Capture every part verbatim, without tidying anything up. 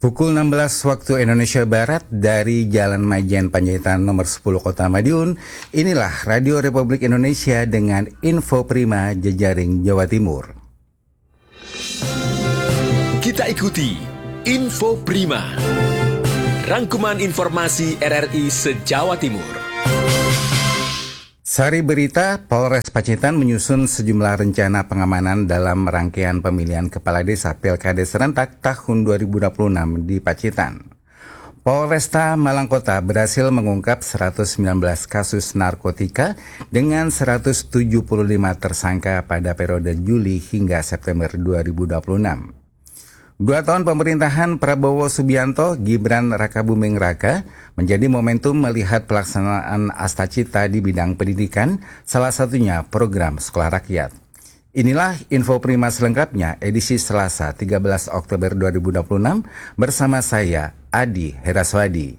Pukul enam belas waktu Indonesia Barat dari Jalan Majen Panjaitan nomor sepuluh Kota Madiun, inilah Radio Republik Indonesia dengan Info Prima Jejaring Jawa Timur. Kita ikuti Info Prima, rangkuman informasi R R I se-Jawa Timur. Sari berita, Polres Pacitan menyusun sejumlah rencana pengamanan dalam rangkaian pemilihan Kepala Desa Pilkada serentak tahun dua ribu dua puluh enam di Pacitan. Polresta Malang Kota berhasil mengungkap seratus sembilan belas kasus narkotika dengan seratus tujuh puluh lima tersangka pada periode Juli hingga September dua ribu dua puluh enam. Dua tahun pemerintahan Prabowo Subianto, Gibran Rakabuming Raka menjadi momentum melihat pelaksanaan Astacita di bidang pendidikan, salah satunya program Sekolah Rakyat. Inilah Info Prima selengkapnya edisi Selasa tiga belas Oktober dua ribu dua puluh enam bersama saya Adi Heraswadi.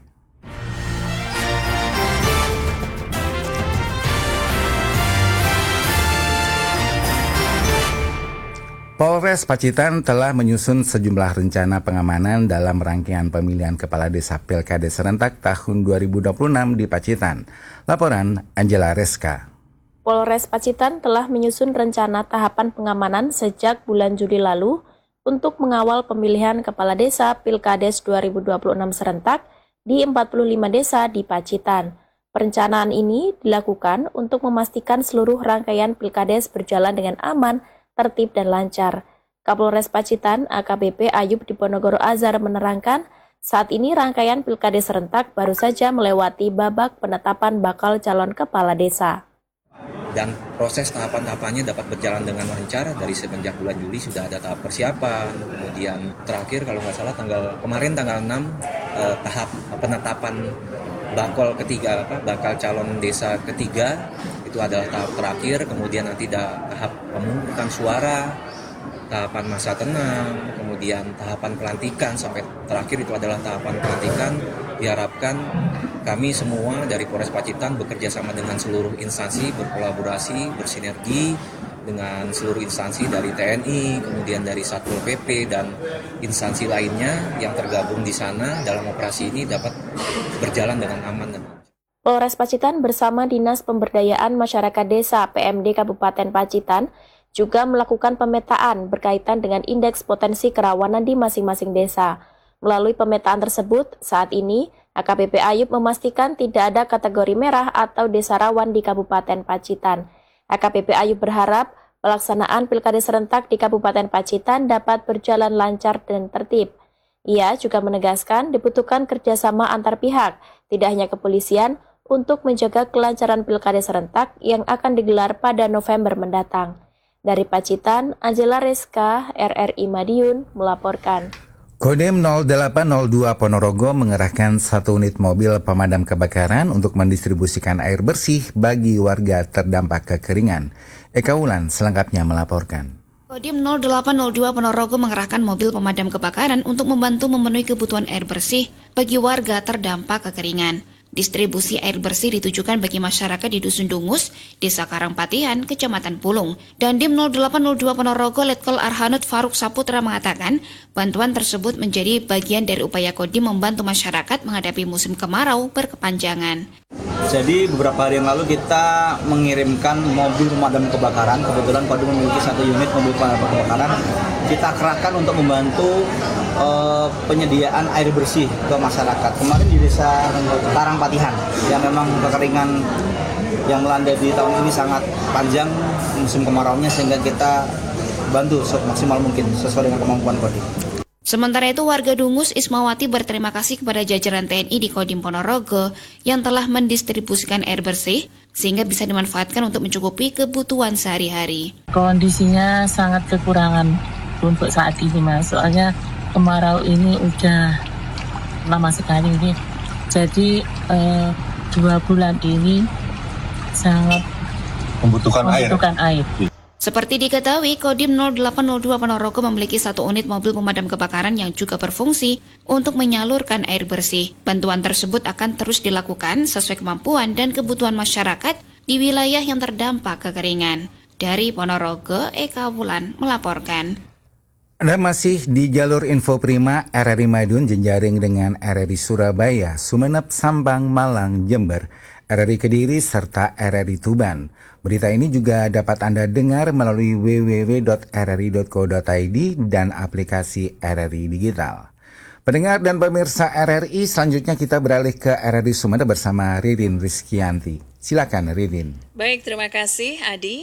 Polres Pacitan telah menyusun sejumlah rencana pengamanan dalam rangkaian pemilihan Kepala Desa Pilkada serentak tahun dua ribu dua puluh enam di Pacitan. Laporan Angela Reska. Polres Pacitan telah menyusun rencana tahapan pengamanan sejak bulan Juli lalu untuk mengawal pemilihan Kepala Desa Pilkades dua ribu dua puluh enam serentak di empat puluh lima desa di Pacitan. Perencanaan ini dilakukan untuk memastikan seluruh rangkaian Pilkades berjalan dengan aman, tertib dan lancar. Kapolres Pacitan A K B P Ayub Diponegoro Azhar menerangkan, saat ini rangkaian Pilkades serentak baru saja melewati babak penetapan bakal calon kepala desa. Dan proses tahapan-tahapannya dapat berjalan dengan lancar. Dari semenjak bulan Juli sudah ada tahap persiapan. Kemudian terakhir kalau nggak salah tanggal kemarin tanggal enam eh, tahap penetapan bakal ketiga apa bakal calon desa ketiga. Itu adalah tahap terakhir, kemudian nanti tahap pemungutan suara, tahapan masa tenang, kemudian tahapan pelantikan, sampai terakhir itu adalah tahapan pelantikan. Diharapkan kami semua dari Polres Pacitan bekerja sama dengan seluruh instansi, berkolaborasi, bersinergi dengan seluruh instansi dari T N I, kemudian dari Satpol P P dan instansi lainnya yang tergabung di sana dalam operasi ini dapat berjalan dengan aman dan lancar. Polres Pacitan bersama Dinas Pemberdayaan Masyarakat Desa P M D Kabupaten Pacitan juga melakukan pemetaan berkaitan dengan indeks potensi kerawanan di masing-masing desa. Melalui pemetaan tersebut, saat ini A K B P Ayub memastikan tidak ada kategori merah atau desa rawan di Kabupaten Pacitan. A K B P Ayub berharap pelaksanaan Pilkada serentak di Kabupaten Pacitan dapat berjalan lancar dan tertib. Ia juga menegaskan dibutuhkan kerjasama antar pihak, tidak hanya kepolisian, untuk menjaga kelancaran Pilkada serentak yang akan digelar pada November mendatang. Dari Pacitan, Angela Reska, R R I Madiun, melaporkan. Kodim nol delapan nol dua Ponorogo mengerahkan satu unit mobil pemadam kebakaran untuk mendistribusikan air bersih bagi warga terdampak kekeringan. Eka Wulan selengkapnya melaporkan. Kodim nol delapan nol dua Ponorogo mengerahkan mobil pemadam kebakaran untuk membantu memenuhi kebutuhan air bersih bagi warga terdampak kekeringan. Distribusi air bersih ditujukan bagi masyarakat di Dusun Dungus, Desa Karangpatihan, Kecamatan Pulung. Dan Dim nol delapan nol dua Ponorogo Letkol Arhanud Faruk Saputra mengatakan, bantuan tersebut menjadi bagian dari upaya Kodim membantu masyarakat menghadapi musim kemarau berkepanjangan. Jadi beberapa hari yang lalu kita mengirimkan mobil pemadam kebakaran. Kebetulan Kodim memiliki satu unit mobil pemadam kebakaran. Kita kerahkan untuk membantu uh, penyediaan air bersih ke masyarakat. Kemarin di Desa Karangpatihan yang memang kekeringan yang melanda di tahun ini sangat panjang musim kemaraunya, sehingga kita bantu semaksimal mungkin sesuai dengan kemampuan Kodim. Sementara itu, warga Dungus Ismawati berterima kasih kepada jajaran T N I di Kodim Ponorogo yang telah mendistribusikan air bersih sehingga bisa dimanfaatkan untuk mencukupi kebutuhan sehari-hari. Kondisinya sangat kekurangan untuk saat ini, Mas. Soalnya kemarau ini udah lama sekali ini. Jadi eh, dua bulan ini sangat membutuhkan, membutuhkan air. air. Seperti diketahui, Kodim nol delapan nol dua Ponorogo memiliki satu unit mobil pemadam kebakaran yang juga berfungsi untuk menyalurkan air bersih. Bantuan tersebut akan terus dilakukan sesuai kemampuan dan kebutuhan masyarakat di wilayah yang terdampak kekeringan. Dari Ponorogo, Eka Wulan melaporkan. Anda masih di jalur Info Prima R R I Madiun jejaring dengan R R I Surabaya, Sumeneb, Sampang, Malang, Jember, R R I Kediri, serta R R I Tuban. Berita ini juga dapat Anda dengar melalui w w w titik r r i titik co titik i d dan aplikasi R R I Digital. Pendengar dan pemirsa R R I, selanjutnya kita beralih ke R R I Sumeneb bersama Ririn Rizkyanti. Silakan Ririn. Baik, terima kasih Adi.